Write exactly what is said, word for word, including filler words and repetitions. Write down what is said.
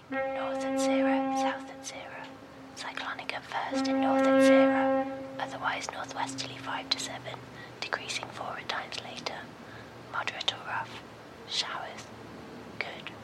North at zero, south at zero. Cyclonic at first in north at zero, otherwise northwesterly five to seven, decreasing four at times later. Moderate or rough. Showers. Good.